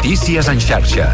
Notícies en xarxa.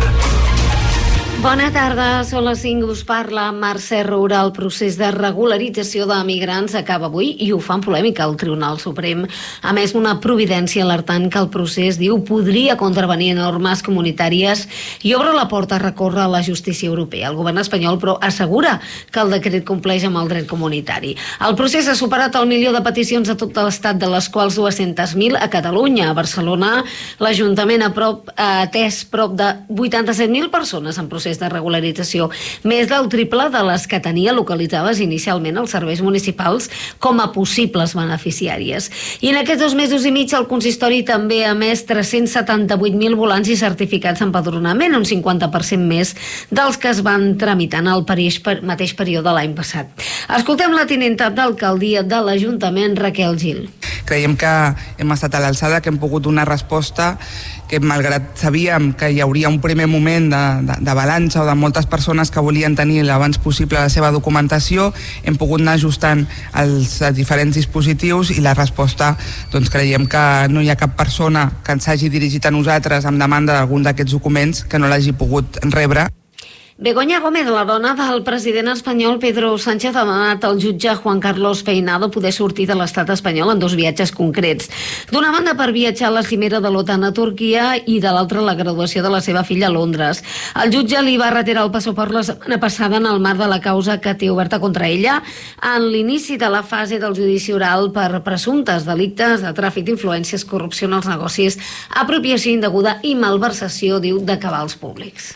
Bona tarda, són les 5, us parla Mercè Roura. El procés de regularització de migrants acaba avui i ho fa en polèmica al Tribunal Suprem. A més, una providència alertant que el procés, diu, podria contravenir normes comunitàries i obre la porta a recórrer a la justícia europea. El govern espanyol, però, assegura que el decret compleix amb el dret comunitari. El procés ha superat el 1 milió de peticions a tot l'estat, de les quals 200.000 a Catalunya. A Barcelona, l'Ajuntament ha atès prop de 87.000 persones en procés de regularització, més del triple de les que tenia localitzades inicialment els serveis municipals com a possibles beneficiàries. I en aquests 2 mesos i mig el consistori també ha emès 378.000 volants i certificats d'empadronament, un 50% més dels que es van tramitar en el mateix període l'any passat. Escoltem la tinenta d'alcaldia de l'Ajuntament, Raquel Gil. Creiem que hem estat a l'alçada, que hem pogut donar resposta, que malgrat sabíem que hi hauria un primer moment de balança o de moltes persones que volien tenir l'abans possible la seva documentació, hem pogut anar ajustant els diferents dispositius i la resposta, doncs creiem que no hi ha cap persona que ens hagi dirigit a nosaltres amb demanda d'algun d'aquests documents que no l'hagi pogut rebre. Begoña Gómez, la dona del president espanyol Pedro Sánchez, ha demanat al jutge Juan Carlos Peinado poder sortir de l'estat espanyol en 2 viatges concrets. D'una banda, per viatjar a la cimera de l'OTAN a Turquia i de l'altra, la graduació de la seva filla a Londres. El jutge li va retirar el passaport la setmana passada en el marc de la causa que té oberta contra ella en l'inici de la fase del judici oral per presumptes delictes de tràfic d'influències, corrupció en els negocis, apropiació indeguda i malversació, diu, de cabals públics.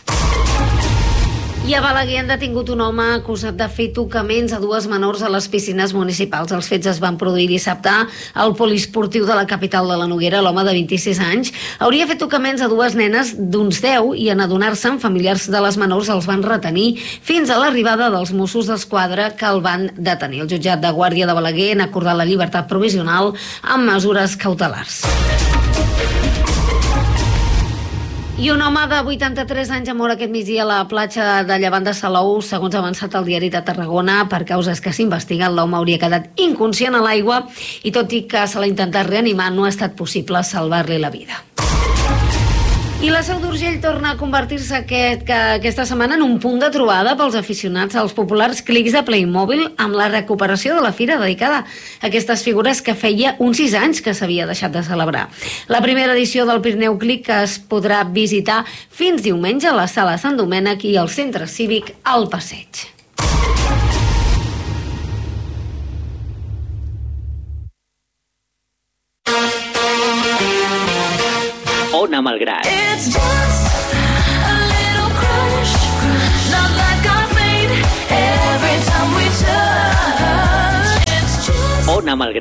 I a Balaguer han detingut un home acusat de fer tocaments a 2 menors a les piscines municipals. Els fets es van produir dissabte al poliesportiu de la capital de la Noguera. L'home de 26 anys hauria fet tocaments a 2 nenes d'uns 10 i en adonar-se'n, familiars de les menors els van retenir fins a l'arribada dels Mossos d'Esquadra que el van detenir. El jutjat de Guàrdia de Balaguer ha acordat la llibertat provisional amb mesures cautelars. I un home de 83 anys ha mort aquest migdia a la platja de Llevant de Salou. Segons ha avançat el diari de Tarragona, per causes que s'investiguen, l'home hauria quedat inconscient a l'aigua i tot i que se l'ha intentat reanimar, no ha estat possible salvar-li la vida. I la Seu d'Urgell torna a convertir-se aquesta setmana en un punt de trobada pels aficionats als populars clics de Playmobil amb la recuperació de la fira dedicada a aquestes figures que feia uns 6 anys que s'havia deixat de celebrar. La primera edició del Pirineu Clic es podrà visitar fins diumenge a la Sala Sant Domènec i al Centre Cívic al Passeig. Ona Malgrat. Ona Malgrat.